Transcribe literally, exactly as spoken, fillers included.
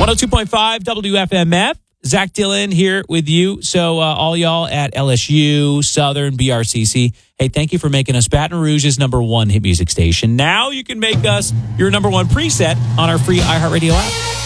oh two point five W F M F. Zach Dillon here with you. So uh, all y'all at L S U, Southern, B R C C, hey, thank you for making us Baton Rouge's number one hit music station. Now you can make us your number one preset on our free iHeartRadio app.